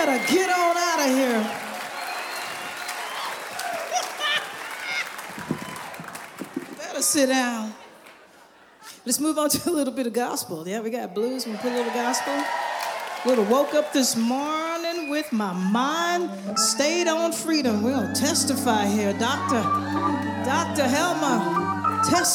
better get on out of here. Better sit down. Let's move on to a little bit of gospel. Yeah, we got blues. We put a little gospel. Little woke up this morning with my mind stayed on freedom. We're gonna testify here, Dr. Helmer.